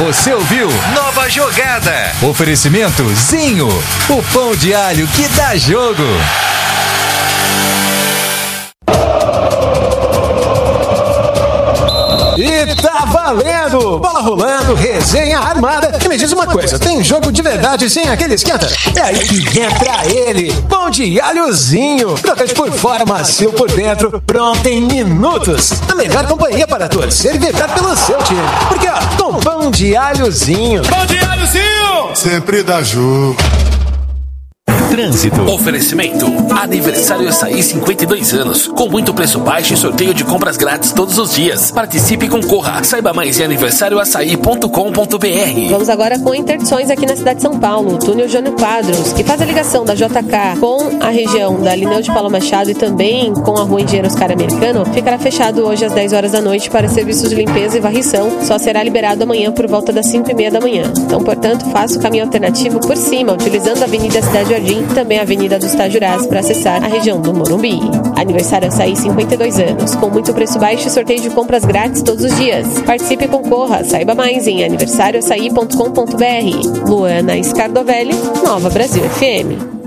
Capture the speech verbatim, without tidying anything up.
Você ouviu Nova Jogada. Oferecimento Zinho, o pão de alho que dá jogo. E tá valendo! Bola rolando, resenha armada. E me diz uma coisa, tem jogo de verdade sem aquele esquenta? É aí que entra ele, pão de alhozinho. Crocante por fora, macio por dentro, pronto em minutos. A melhor companhia para torcer e vibrar pelo seu time. Porque ó, com pão de alhozinho. Pão de alhozinho! Sempre dá jogo. Trânsito. Oferecimento. Aniversário Açaí cinquenta e dois anos. Com muito preço baixo e sorteio de compras grátis todos os dias. Participe e concorra. Saiba mais em aniversário açaí ponto com ponto b r. Vamos agora com interdições aqui na cidade de São Paulo. O túnel Jânio Quadros, que faz a ligação da J K com a região da Lineu de Paulo Machado e também com a rua Engenheiro Oscar Americano, ficará fechado hoje às dez horas da noite para serviços de limpeza e varrição. Só será liberado amanhã por volta das cinco e meia da manhã. Então, portanto, faça o caminho alternativo por cima, utilizando a Avenida Cidade Jardim, também a Avenida dos Tajurás, para acessar a região do Morumbi. Aniversário Açaí cinquenta e dois anos, com muito preço baixo e sorteio de compras grátis todos os dias. Participe e concorra. Saiba mais em aniversário açaí ponto com ponto b r. Luana Scardovelli, Nova Brasil F M.